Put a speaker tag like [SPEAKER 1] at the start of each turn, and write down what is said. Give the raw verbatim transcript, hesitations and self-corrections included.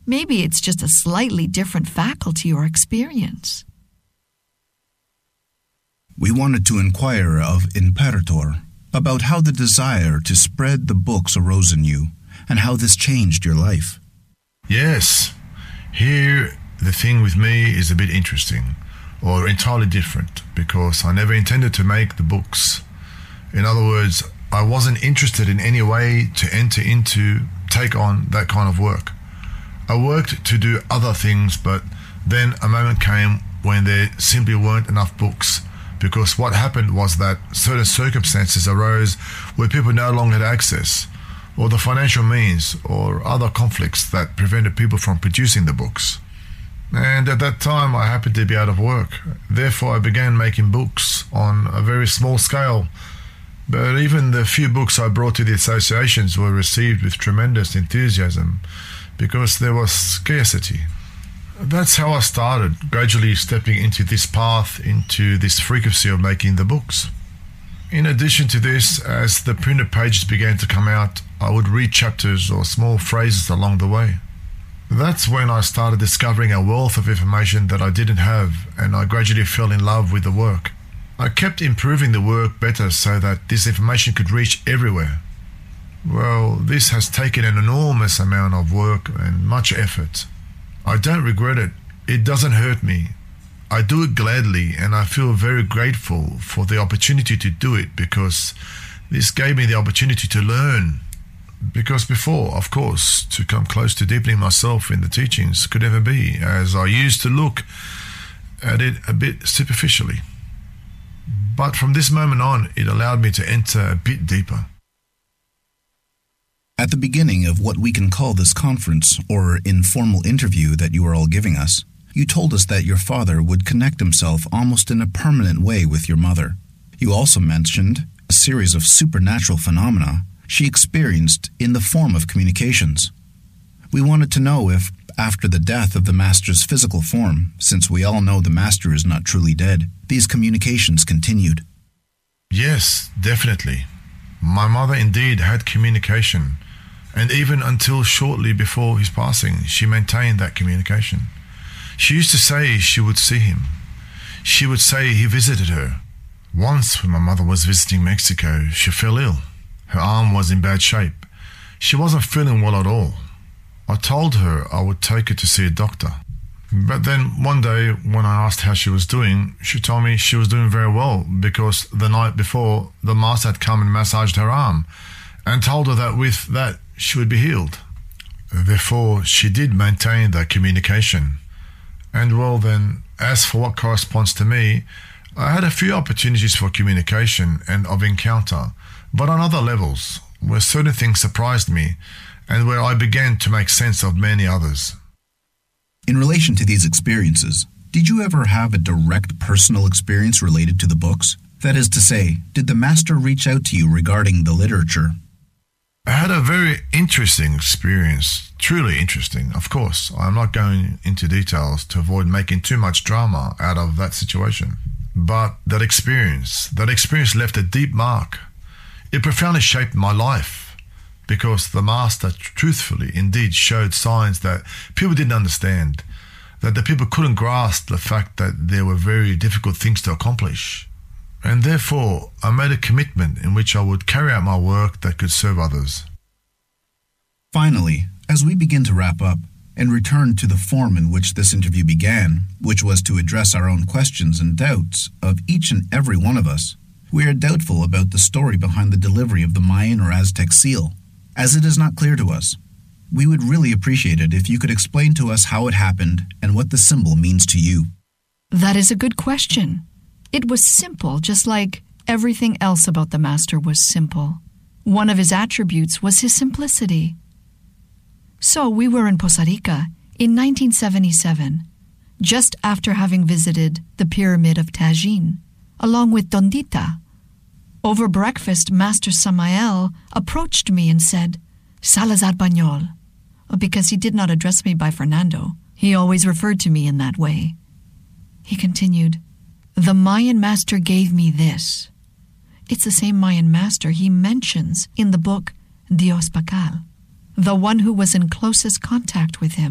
[SPEAKER 1] Maybe it's just a slightly different faculty or experience.
[SPEAKER 2] We wanted to inquire of Imperator about how the desire to spread the books arose in you and how this changed your life.
[SPEAKER 3] Yes. Here, the thing with me is a bit interesting, or entirely different, because I never intended to make the books. In other words, I wasn't interested in any way to enter into, take on that kind of work. I worked to do other things, but then a moment came when there simply weren't enough books, because what happened was that certain circumstances arose where people no longer had access, or the financial means, or other conflicts that prevented people from producing the books. And at that time, I happened to be out of work. Therefore, I began making books on a very small scale. But even the few books I brought to the associations were received with tremendous enthusiasm because there was scarcity. That's how I started, gradually stepping into this path, into this frequency of making the books. In addition to this, as the printed pages began to come out, I would read chapters or small phrases along the way. That's when I started discovering a wealth of information that I didn't have, and I gradually fell in love with the work. I kept improving the work better so that this information could reach everywhere. Well, this has taken an enormous amount of work and much effort. I don't regret it. It doesn't hurt me. I do it gladly, and I feel very grateful for the opportunity to do it because this gave me the opportunity to learn. Because before, of course, to come close to deepening myself in the teachings could never be, as I used to look at it a bit superficially. But from this moment on, it allowed me to enter a bit deeper.
[SPEAKER 2] At the beginning of what we can call this conference, or informal interview that you are all giving us, you told us that your father would connect himself almost in a permanent way with your mother. You also mentioned a series of supernatural phenomena she experienced in the form of communications. We wanted to know if, after the death of the Master's physical form, since we all know the Master is not truly dead, these communications continued.
[SPEAKER 3] Yes, definitely. My mother indeed had communication, and even until shortly before his passing, she maintained that communication. She used to say she would see him. She would say he visited her. Once, when my mother was visiting Mexico, she fell ill. Her arm was in bad shape. She wasn't feeling well at all. I told her I would take her to see a doctor. But then one day, when I asked how she was doing, she told me she was doing very well because the night before, the master had come and massaged her arm and told her that with that, she would be healed. Therefore, she did maintain that communication. And well then, as for what corresponds to me, I had a few opportunities for communication and of encounter, but on other levels, where certain things surprised me and where I began to make sense of many others.
[SPEAKER 2] In relation to these experiences, did you ever have a direct personal experience related to the books? That is to say, did the Master reach out to you regarding the literature?
[SPEAKER 3] I had a very interesting experience, truly interesting. Of course, I'm not going into details to avoid making too much drama out of that situation. But that experience, that experience left a deep mark. It profoundly shaped my life because the Master truthfully indeed showed signs that people didn't understand, that the people couldn't grasp the fact that there were very difficult things to accomplish. And therefore, I made a commitment in which I would carry out my work that could serve others.
[SPEAKER 2] Finally, as we begin to wrap up and return to the form in which this interview began, which was to address our own questions and doubts of each and every one of us, we are doubtful about the story behind the delivery of the Mayan or Aztec seal, as it is not clear to us. We would really appreciate it if you could explain to us how it happened and what the symbol means to you.
[SPEAKER 1] That is a good question. It was simple, just like everything else about the Master was simple. One of his attributes was his simplicity. So we were in Poza Rica in nineteen seventy-seven, just after having visited the Pyramid of Tajín, along with Tondita. Over breakfast, Master Samael approached me and said, Salazar Bañol, because he did not address me by Fernando. He always referred to me in that way. He continued, The Mayan Master gave me this. It's the same Mayan Master he mentions in the book Dios Pacal, the one who was in closest contact with him.